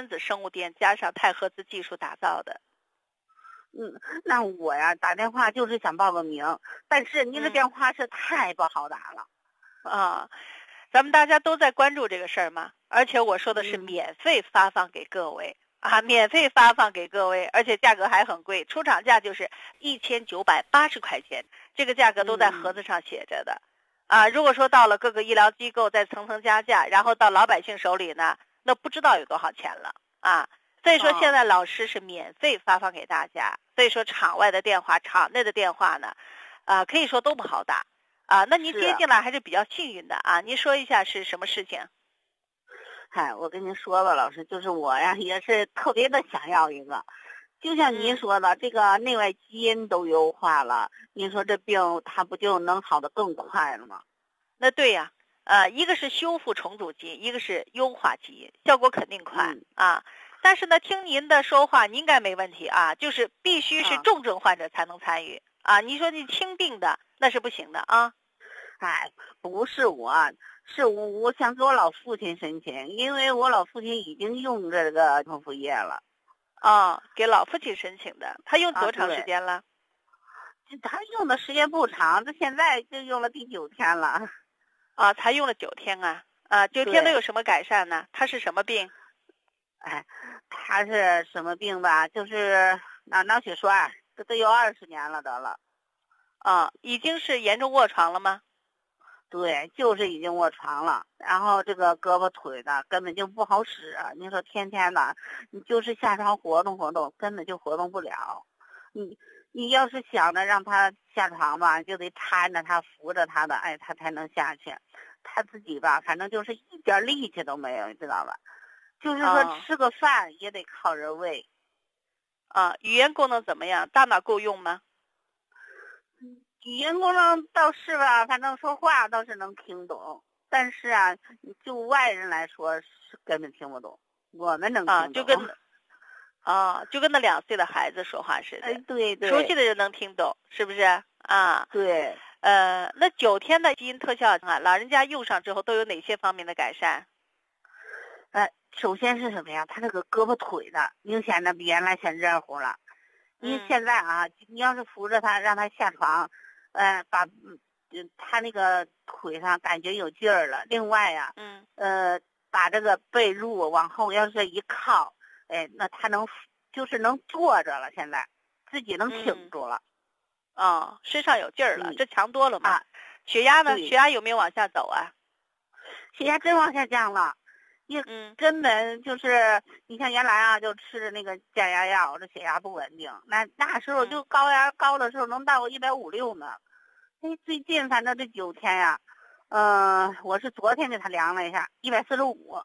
子生物电加上钛合资技术打造的。 那我呀打电话就是想报个名，但是您的电话是太不好打了。 咱们大家都在关注这个事儿嘛，而且我说的是免费发放给各位免费发放给各位，而且价格还很贵，出厂价就是1980块钱，这个价格都在盒子上写着的。如果说到了各个医疗机构再层层加价，然后到老百姓手里呢，那不知道有多少钱了所以说现在老师是免费发放给大家，所以说场外的电话、场内的电话呢，可以说都不好打那您接进来还是比较幸运的您说一下是什么事情？ 我跟您说吧，老师，就是我呀也是特别的想要一个，就像您说的，这个内外基因都优化了，您说这病它不就能好得更快了吗？ 那对呀一个是修复重组基因，一个是优化基因，效果肯定快但是呢，听您的说话，您应该没问题就是必须是重症患者才能参与你说你轻病的那是不行的不是我，是我想给我老父亲申请，因为我老父亲已经用这个口服液了。 给老父亲申请的，他用多长时间了？ 他用的时间不长，这现在就用了第9天了。 才用了9天9天都有什么改善呢？他是什么病？ 他是什么病吧？就是脑血栓，这都有20年了得了。 已经是严重卧床了吗？ 对，就是已经卧床了，然后这个胳膊腿的根本就不好使你说天天的，你就是下床活动活动，根本就活动不了。你要是想着让他下床吧，就得搀着他扶着他的，他才能下去。他自己吧，反正就是一点力气都没有，你知道吧？就是说吃个饭也得靠人喂。 语言功能怎么样？大脑够用吗？ 语言功能倒是吧，反正说话倒是能听懂，但是就外人来说是根本听不懂，我们能听懂。 就跟那2岁的孩子说话似的。 对， 熟悉的人能听懂，是不是对。 那9天的基因特效老人家用上之后都有哪些方面的改善？ 首先是什么呀？他这个胳膊腿的明显的比原来先热乎了。因为现在你要是扶着他让他下床，把他那个腿上感觉有劲儿了。另外把这个被褥往后要是一靠，那他能坐着了，现在自己能挺住了。 身上有劲儿了，这强多了嘛。血压呢？血压有没有往下走血压真往下降了。根本就是你像原来就吃的那个降压药，这血压不稳定，那时候就高的时候能到150、160呢。最近反正这9天呀，我是昨天给他量了一下，145。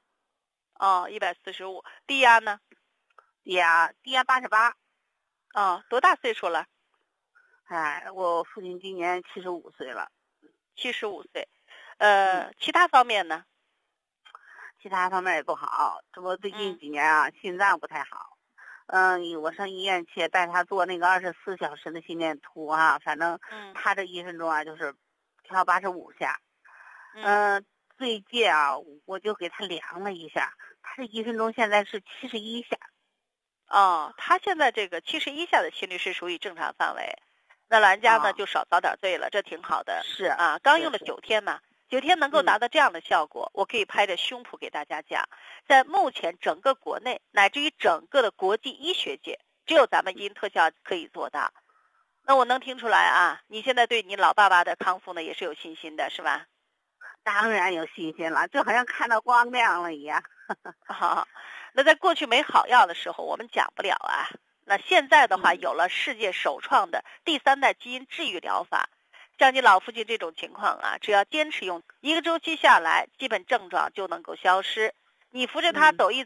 145。低压呢？ 低压88。 多大岁数了？ 我父亲今年75岁了。 75岁。其他方面呢？ 其他方面也不好，这不最近几年心脏不太好。我上医院去带他做那个24小时的心电图反正他这1分钟就是跳85下。最近我就给他量了一下，他这1分钟现在是71下。 他现在这个71下的心率是属于正常范围，那老人家呢就少遭点罪了，这挺好的。 是刚用了9天嘛。9天能够达到这样的效果，我可以拍着胸脯给大家讲，在目前整个国内乃至于整个的国际医学界，只有咱们基因特效可以做到。那我能听出来你现在对你老爸爸的康复呢也是有信心的，是吧？ 当然有信心了，就好像看到光亮了一样。 那在过去没好药的时候，我们讲不了那现在的话，有了世界首创的第3代基因治愈疗法。像你老父亲这种情况只要坚持用1个周期下来，基本症状就能够消失。你扶着他走一